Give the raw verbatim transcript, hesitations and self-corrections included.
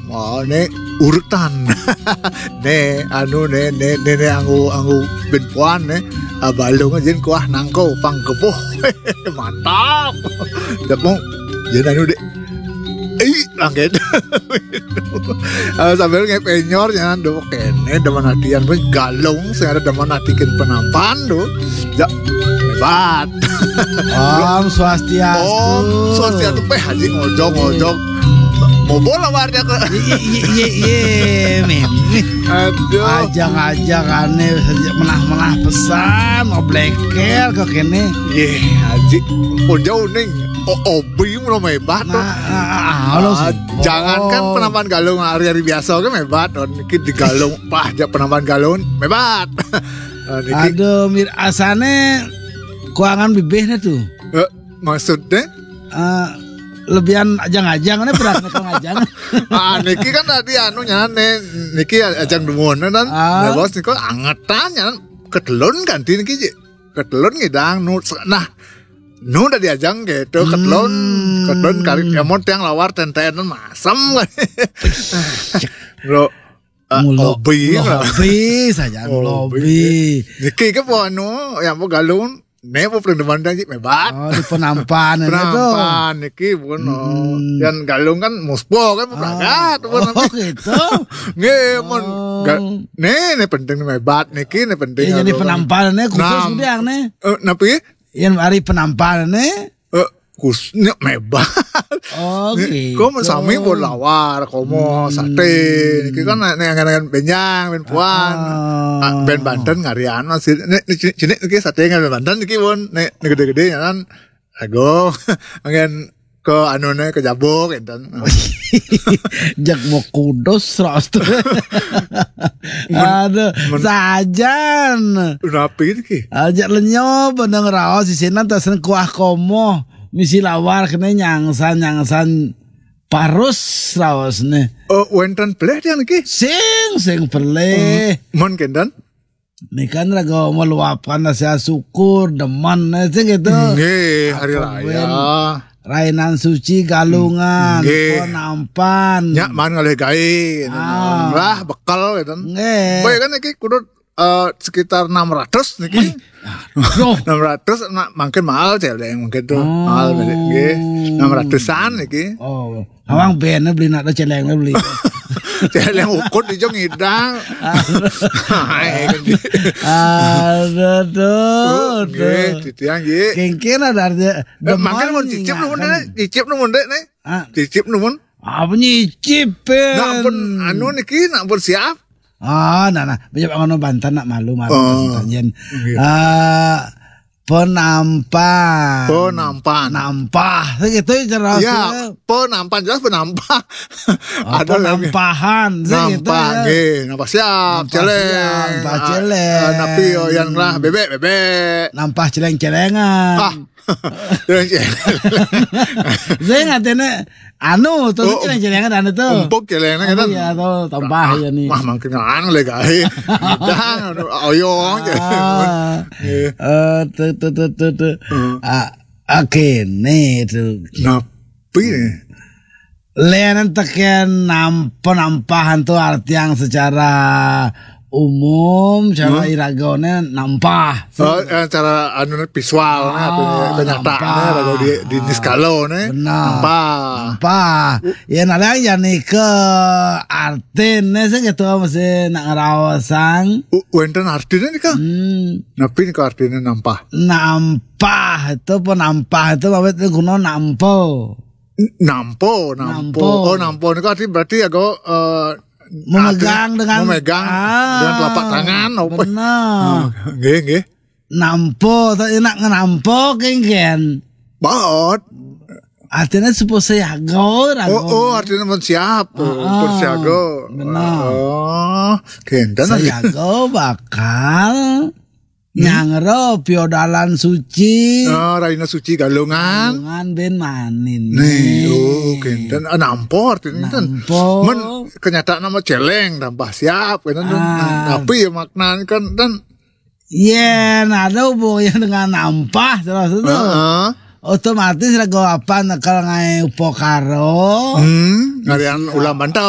Oh, ne urutan. ne anu ne ne ne, ne anggu anggu ben puan ne abalong jen kuah nangko pangkeboh. Mantap. Dapong jen anu de eh langit. Sambil ngepenyor jangan do kene deman hatian pun galong sing ada deman hatikan penampan do. Ja hebat. Om Swastiastu. Om Swastiastu pe haji ngojong-ngojong. Mau bola warnya ke Iya iya iya mem. Aduh Ajak-ajak aneh menah-menah pesan mau bleker kok kene. Ye haji pun jauh ning obi mau hebat tuh. Nah, ah, jangankan penampan galung hari-hari biasa kan hebat. Niki di galung pah aja penampan galung hebat. Aduh mir asane kuangan bibihnya tuh. Eh, maksudnya? Uh, lebihan ajang-ajang ini berat nih ajang. Ah niki kan tadi anu nyane niki ajang demun dan ah. Bos niko angetan nyan ketelun kan di niki ketelun ngidang nu nah nu udah diajang gitu ketelun hmm. ketelun kali emot yang lawar tenten masam kan. Bro Lobi lobi saja lobi. Niki ke po anu yang mau galung ne po pendeman dan hebat. Oh, di penampan itu. Penampan niki pun hmm. Dan galung kan muspo kan peragat pun. Oh, gitu. Nge mon ne ne penting hebat niki ne penting. Ya, jadi penampanannya khusus udah ne. Eh napi? Yang hari penampanannya eh khususnya hebat. Oh, gitu. Komo sami pun lawar, komo sate. Niki kan nengan-nengan benyang, ben puan. Ah, ben Banten ngarian masih nek cini niki sate ngan Banten niki pun nek gede-gede kan ago ngan ke anune ke jabok enten. Jak mau kudos ras tuh. Aduh, sajan. Napi iki? Ajak lenyo benang raos di sini tasen kuah komo. Misi lawar kena nyangsan-nyangsan parus raos nih. Oh, wenten peleh dia niki? Sing sing peleh. Mon kendan? Nih kan raga meluapkan nasihat syukur deman sing gitu. Nggih, hari raya. Rainan suci galungan, penampan. Nyak man ngalih gawe. Ah. Lah bekal gitu. Nggih. Bae kan iki kudu uh, sekitar enam ratus niki. enam ratus nak makin mahal celeng mungkin tuh. Oh. Mahal nggih. enam ratusan niki. Oh. Awang ben beli nak celeng beli. Celeng ukut ijo ngidang. Aduh tuh. Nggih, titiang nggih. Kengken ada artinya. Makan mun cicip nu mun cicip nu mun dek ne. Cicip nu mun. Apa nyicip? Nak pun anu niki nak pun siap. Ah, nah nah, banyak ngono Banten nak malu malu oh, yen. Ah, penampan. Penampan. Nampah, gitu jelas. Ya, penampan jelas penampah. Oh, ada penampahan, nampah, nggih, nampah siap, celeng. Nampah celeng. Napi yo yang lah bebek bebek. Nampah celeng-celengan. Ah. Celeng-celeng. Saya ngatene anu tuh oh, celeng-celengan anu tuh. Empuk celengna kan. Iya tuh tambah ya nih. Mah mangkin anu le gawe. Dang oyong. Eh tuh tuh tuh tuh tuh. Ah oke nih tuh. Napi nih. Lenan teken nampahan tuh arti yang secara umum cara hmm? iragone nampah. Oh, cara anu visual nah oh, kenyataannya rago di di skalo ne. Nampah. Nampah. Ya nalang ya nih ke artine sing gitu mesti nak ngarawasan. Wenten artine nih Kang. Hmm. Napi nih artine nampah. Nampah itu penampah itu babet kuno nampo. Nampo, nampo. Oh, nampo nih arti berarti agak uh, memegang dengan memegang ah, dengan telapak tangan opo. Benar. Nggih, nggih. Nampo, tapi nak ngenampo kengken. Baot. Artinya supaya siaga, rago. Oh, oh, artinya mun siap, pun siaga. Benar. Oh, kenten siaga bakal nyangro piodalan suci. Oh, raina suci galungan. Galungan ben manin. Nih, oh, kenten nampo artinya kan. Nampo. Men kenyataan nama celeng tambah siap kan. Ah. Tapi ya maknanya kan dan iya, yeah, ada hubungannya dengan nampah terus itu. Uh-huh. Otomatis rago apa nakal ngai upokaro. Hmm, ngarian ulam bantau.